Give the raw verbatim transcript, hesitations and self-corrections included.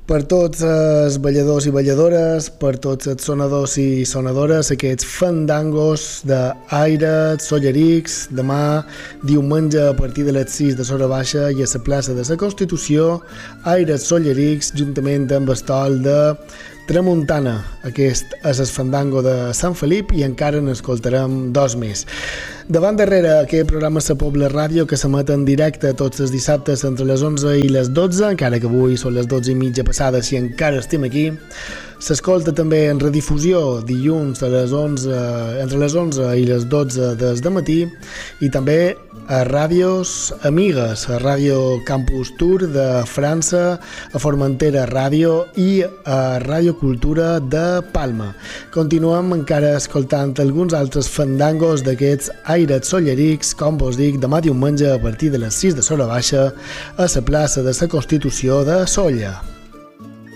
Per tots els balladors i balladores, per tots els sonadors i sonadores, aquests fandangos d'Aire, Sollerics, demà diumenge a partir de les sis de Sora Baixa i a la plaça de la Constitució, Aire, Sollerics, juntament amb el tol de Tramuntana. Aquest és el fandango de Sant Felip i encara n'escoltarem dos més. Davant darrere aquest programa La Pobla Ràdio que s'emet en directe tots els dissabtes entre les onze i les dotze, encara que avui són les dotze i mitja passades i encara estem aquí. S'escolta també en redifusió dilluns a les onze, entre les onze i les dotze des de matí i també a ràdios amigues, a Ràdio Campus Tour de França, a Formentera Ràdio i a Ràdio Cultura de Palma. Continuem encara escoltant alguns altres fandangos d'aquests Aires Sollerics, com vos dic, demà diumenge a partir de les sis de Sora Baixa a la plaça de la Constitució de Solla.